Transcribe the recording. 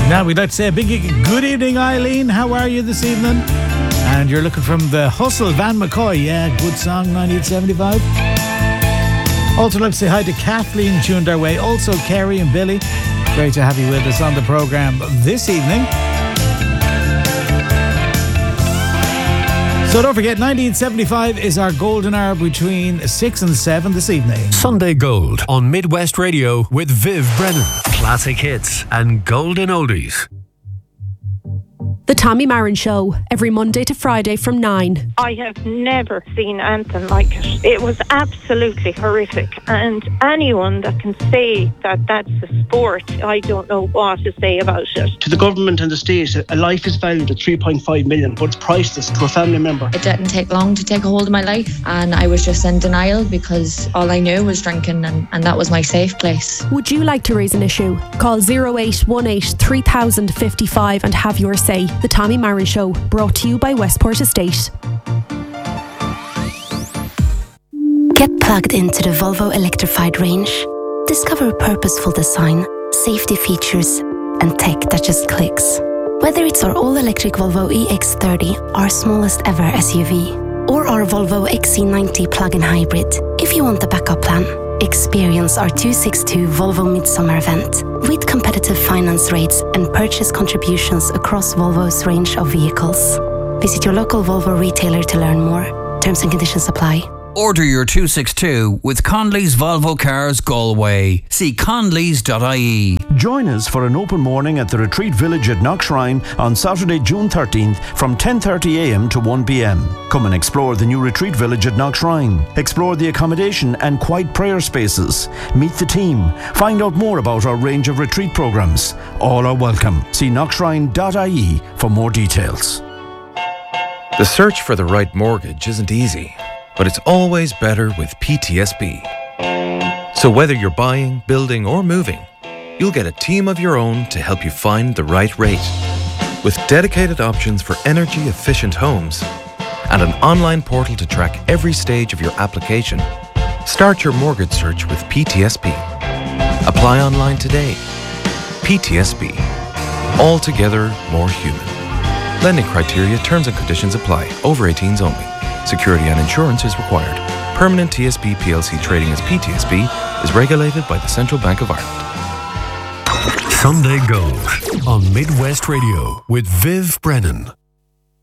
Now we'd like to say a big good evening, Eileen. How are you this evening? And you're looking from the Hustle, Van McCoy. Yeah, good song, 1975. Also like to say hi to Kathleen, tuned our way. Also Kerry and Billy. Great to have you with us on the programme this evening. So don't forget, 1975 is our golden hour between 6 and 7 this evening. Sunday Gold on Midwest Radio with Viv Brennan. Classic hits and golden oldies. The Tommy Marin Show, every Monday to Friday from 9. I have never seen anything like it. It was absolutely horrific. And anyone that can say that that's a sport, I don't know what to say about it. To the government and the state, a life is valued at 3.5 million, but it's priceless to a family member. It didn't take long to take a hold of my life, and I was just in denial because all I knew was drinking, and that was my safe place. Would you like to raise an issue? Call 0818 3055 and have your say. The Tommy Marin Show, brought to you by Westport Estate. Get plugged into the Volvo electrified range. Discover purposeful design, safety features, and tech that just clicks. Whether it's our all-electric Volvo EX30, our smallest ever SUV, or our Volvo XC90 plug-in hybrid, if you want the backup plan, experience our 262 Volvo Midsummer event with competitive finance rates and purchase contributions across Volvo's range of vehicles. Visit your local Volvo retailer to learn more. Terms and conditions apply. Order your 262 with Conley's Volvo Cars Galway. See conleys.ie. Join us for an open morning at the Retreat Village at Knockshrine on Saturday, June 13th from 10:30am to 1pm. Come and explore the new Retreat Village at Knockshrine. Explore the accommodation and quiet prayer spaces. Meet the team. Find out more about our range of retreat programs. All are welcome. See knockshrine.ie for more details. The search for the right mortgage isn't easy, but it's always better with PTSB. So whether you're buying, building, or moving, you'll get a team of your own to help you find the right rate. With dedicated options for energy-efficient homes and an online portal to track every stage of your application, start your mortgage search with PTSB. Apply online today. PTSB. Altogether more human. Lending criteria, terms and conditions apply. Over 18s only. Security and insurance is required. Permanent TSB PLC trading as PTSB is regulated by the Central Bank of Ireland. Sunday Gold on Midwest Radio with Viv Brennan.